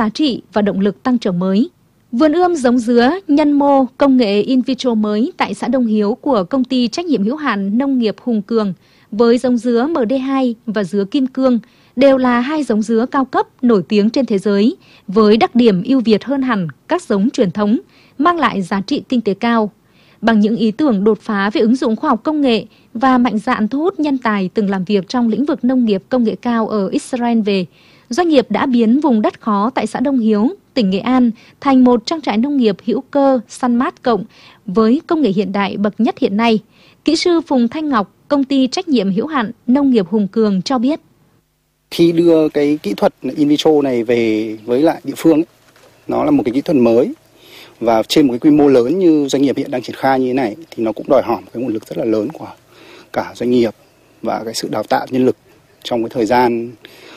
giá trị và động lực tăng trưởng mới. Vườn ươm giống dứa nhân mô công nghệ in vitro mới tại xã Đông Hiếu của công ty trách nhiệm hữu hạn nông nghiệp Hùng Cường với giống dứa MD2 và dứa Kim Cương đều là hai giống dứa cao cấp nổi tiếng trên thế giới với đặc điểm ưu việt hơn hẳn các giống truyền thống, mang lại giá trị kinh tế cao. Bằng những ý tưởng đột phá về ứng dụng khoa học công nghệ và mạnh dạn thu hút nhân tài từng làm việc trong lĩnh vực nông nghiệp công nghệ cao ở Israel về, doanh nghiệp đã biến vùng đất khó tại xã Đông Hiếu, tỉnh Nghệ An thành một trang trại nông nghiệp hữu cơ săn mát cộng với công nghệ hiện đại bậc nhất hiện nay. Kỹ sư Phùng Thanh Ngọc, công ty trách nhiệm hữu hạn nông nghiệp Hùng Cường cho biết. Khi đưa cái kỹ thuật in vitro này về với lại địa phương, nó là một cái kỹ thuật mới và trên một cái quy mô lớn như doanh nghiệp hiện đang triển khai như thế này thì nó cũng đòi hỏi một cái nguồn lực rất là lớn của cả doanh nghiệp và cái sự đào tạo nhân lực trong cái thời gian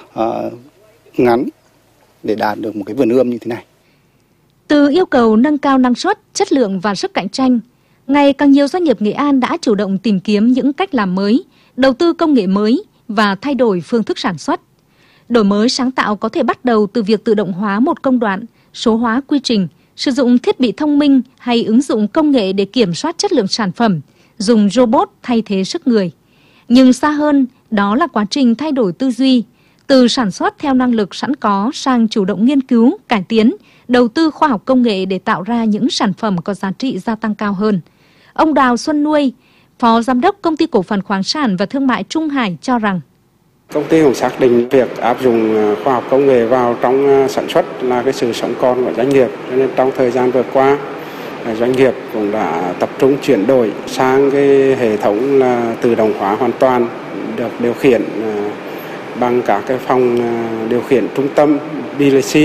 ngắn để đạt được một cái vườn ươm như thế này. Từ yêu cầu nâng cao năng suất, chất lượng và sức cạnh tranh, ngày càng nhiều doanh nghiệp Nghệ An đã chủ động tìm kiếm những cách làm mới, đầu tư công nghệ mới và thay đổi phương thức sản xuất. Đổi mới sáng tạo có thể bắt đầu từ việc tự động hóa một công đoạn, số hóa quy trình, sử dụng thiết bị thông minh hay ứng dụng công nghệ để kiểm soát chất lượng sản phẩm, dùng robot thay thế sức người. Nhưng xa hơn, đó là quá trình thay đổi tư duy, từ sản xuất theo năng lực sẵn có sang chủ động nghiên cứu, cải tiến, đầu tư khoa học công nghệ để tạo ra những sản phẩm có giá trị gia tăng cao hơn. Ông Đào Xuân Nuôi, Phó Giám đốc Công ty Cổ phần Khoáng sản và Thương mại Trung Hải cho rằng công ty cũng xác định việc áp dụng khoa học công nghệ vào trong sản xuất là cái sự sống còn của doanh nghiệp. Cho nên trong thời gian vừa qua, doanh nghiệp cũng đã tập trung chuyển đổi sang cái hệ thống là tự động hóa hoàn toàn, được điều khiển bằng các cái phòng điều khiển trung tâm PLC.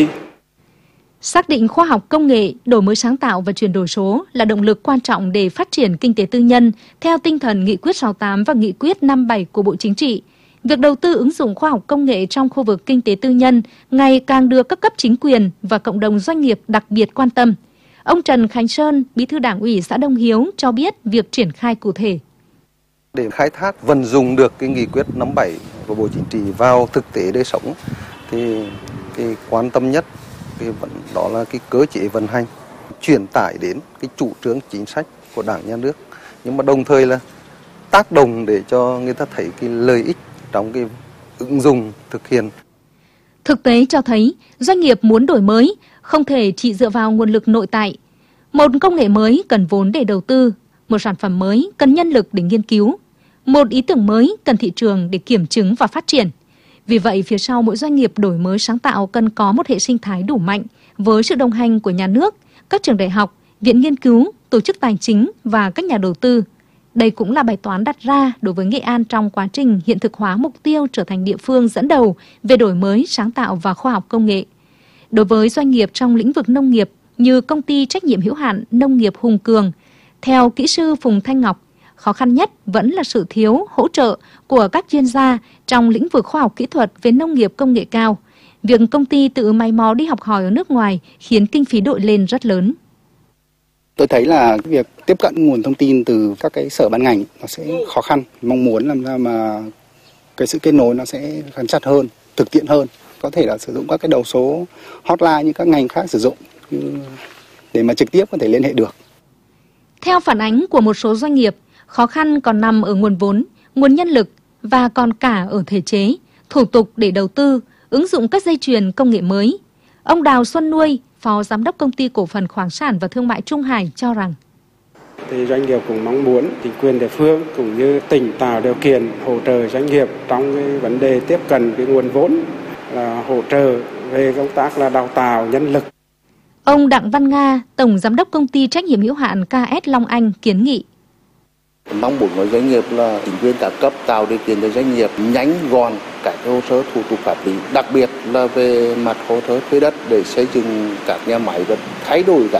Xác định khoa học công nghệ, đổi mới sáng tạo và chuyển đổi số là động lực quan trọng để phát triển kinh tế tư nhân theo tinh thần Nghị quyết 68 và Nghị quyết 57 của Bộ Chính trị. Việc đầu tư ứng dụng khoa học công nghệ trong khu vực kinh tế tư nhân ngày càng được các cấp chính quyền và cộng đồng doanh nghiệp đặc biệt quan tâm. Ông Trần Khánh Sơn, Bí thư Đảng ủy xã Đông Hiếu cho biết việc triển khai cụ thể. Để khai thác vận dụng được cái Nghị quyết 57 của Bộ Chính trị vào thực tế đời sống thì cái quan tâm nhất đó là cái cơ chế vận hành, truyền tải đến cái chủ trương chính sách của Đảng Nhà nước, nhưng mà đồng thời là tác động để cho người ta thấy cái lợi ích trong cái ứng dụng thực hiện. Thực tế cho thấy doanh nghiệp muốn đổi mới không thể chỉ dựa vào nguồn lực nội tại. Một công nghệ mới cần vốn để đầu tư, một sản phẩm mới cần nhân lực để nghiên cứu, một ý tưởng mới cần thị trường để kiểm chứng và phát triển. Vì vậy, phía sau mỗi doanh nghiệp đổi mới sáng tạo cần có một hệ sinh thái đủ mạnh với sự đồng hành của nhà nước, các trường đại học, viện nghiên cứu, tổ chức tài chính và các nhà đầu tư. Đây cũng là bài toán đặt ra đối với Nghệ An trong quá trình hiện thực hóa mục tiêu trở thành địa phương dẫn đầu về đổi mới, sáng tạo và khoa học công nghệ. Đối với doanh nghiệp trong lĩnh vực nông nghiệp như công ty trách nhiệm hữu hạn nông nghiệp Hùng Cường, theo kỹ sư Phùng Thanh Ngọc, khó khăn nhất vẫn là sự thiếu hỗ trợ của các chuyên gia trong lĩnh vực khoa học kỹ thuật về nông nghiệp công nghệ cao. Việc công ty tự mày mò đi học hỏi ở nước ngoài khiến kinh phí đội lên rất lớn. Tôi thấy là việc tiếp cận nguồn thông tin từ các cái sở ban ngành nó sẽ khó khăn. Mong muốn làm sao mà cái sự kết nối nó sẽ gắn chặt hơn, thực tiễn hơn. Có thể là sử dụng các cái đầu số hotline như các ngành khác sử dụng để mà trực tiếp có thể liên hệ được. Theo phản ánh của một số doanh nghiệp, khó khăn còn nằm ở nguồn vốn, nguồn nhân lực và còn cả ở thể chế, thủ tục để đầu tư, ứng dụng các dây chuyền công nghệ mới. Ông Đào Xuân Nuôi, Phó Giám đốc Công ty Cổ phần Khoáng sản và Thương mại Trung Hải cho rằng thì doanh nghiệp cũng mong muốn chính quyền địa phương cũng như tỉnh tạo điều kiện hỗ trợ doanh nghiệp trong cái vấn đề tiếp cận cái nguồn vốn, là hỗ trợ về công tác là đào tạo nhân lực. Ông Đặng Văn Nga, Tổng Giám đốc Công ty Trách nhiệm hữu hạn KS Long Anh kiến nghị. Mong muốn của doanh nghiệp là chính quyền các cấp tạo điều kiện cho doanh nghiệp nhanh gọn các hồ sơ thủ tục pháp lý, đặc biệt là về mặt hồ sơ thuê đất để xây dựng các nhà máy và thay đổi